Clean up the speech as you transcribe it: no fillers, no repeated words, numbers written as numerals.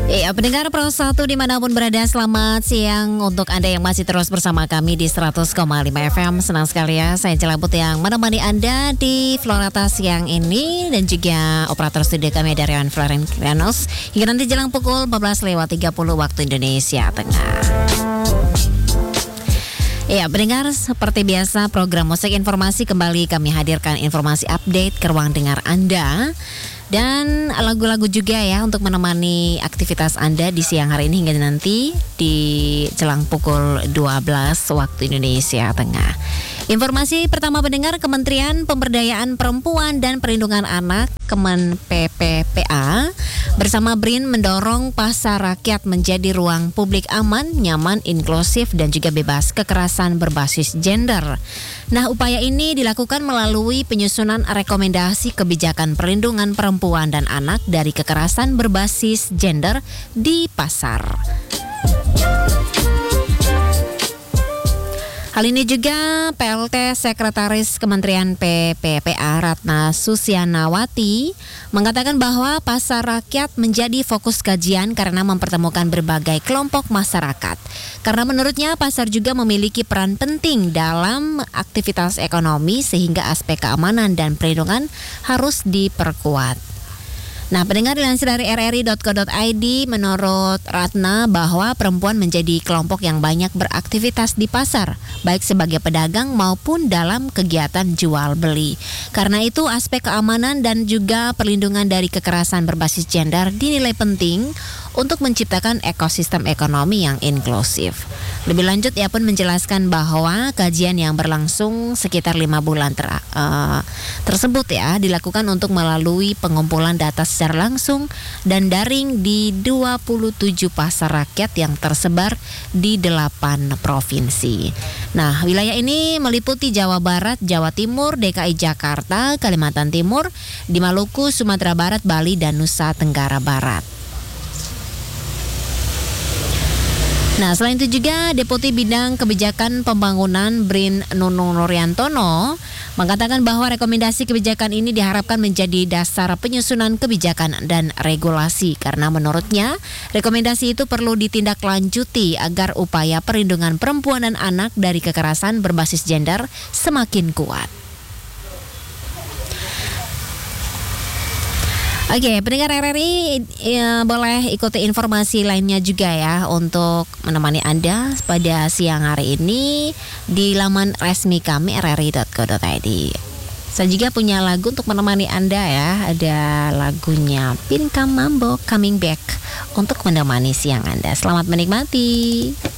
Ya, pendengar Pro 1 dimanapun berada, selamat siang untuk Anda yang masih terus bersama kami di 100,5 FM. Senang sekali ya, saya Celabut yang menemani Anda di Florata siang ini. Dan juga operator studio kami dari Floren Krianos. Hingga nanti jelang pukul 14.30 waktu Indonesia Tengah. Ya, pendengar, seperti biasa program Musik Informasi kembali kami hadirkan informasi update ke ruang dengar Anda. Dan lagu-lagu juga ya untuk menemani aktivitas Anda di siang hari ini hingga nanti di jelang pukul 12 waktu Indonesia Tengah. Informasi pertama pendengar, Kementerian Pemberdayaan Perempuan dan Perlindungan Anak Kemen PPPA bersama BRIN mendorong pasar rakyat menjadi ruang publik aman, nyaman, inklusif dan juga bebas kekerasan berbasis gender. Nah, upaya ini dilakukan melalui penyusunan rekomendasi kebijakan perlindungan perempuan dan anak dari kekerasan berbasis gender di pasar. Hal ini juga PLT Sekretaris Kementerian PPPA Ratna Susianawati mengatakan bahwa pasar rakyat menjadi fokus kajian karena mempertemukan berbagai kelompok masyarakat. Karena menurutnya pasar juga memiliki peran penting dalam aktivitas ekonomi sehingga aspek keamanan dan perlindungan harus diperkuat. Nah, pendengar, dilansir dari rri.co.id, menurut Ratna bahwa perempuan menjadi kelompok yang banyak beraktivitas di pasar, baik sebagai pedagang maupun dalam kegiatan jual beli. Karena itu aspek keamanan dan juga perlindungan dari kekerasan berbasis gender dinilai penting untuk menciptakan ekosistem ekonomi yang inklusif. Lebih lanjut, ia pun menjelaskan bahwa kajian yang berlangsung sekitar 5 bulan tersebut ya dilakukan untuk melalui pengumpulan data secara langsung dan daring di 27 pasar rakyat yang tersebar di 8 provinsi. Nah, wilayah ini meliputi Jawa Barat, Jawa Timur, DKI Jakarta, Kalimantan Timur, di Maluku, Sumatera Barat, Bali, dan Nusa Tenggara Barat. Nah, selain itu juga Deputi Bidang Kebijakan Pembangunan BRIN Nunung Nuryantono mengatakan bahwa rekomendasi kebijakan ini diharapkan menjadi dasar penyusunan kebijakan dan regulasi karena menurutnya rekomendasi itu perlu ditindaklanjuti agar upaya perlindungan perempuan dan anak dari kekerasan berbasis gender semakin kuat. Oke, pendengar RRI boleh ikuti informasi lainnya juga ya untuk menemani Anda pada siang hari ini di laman resmi kami rri.co.id. Saya juga punya lagu untuk menemani Anda ya. Ada lagunya Pinka Mambo Coming Back untuk menemani siang Anda. Selamat menikmati.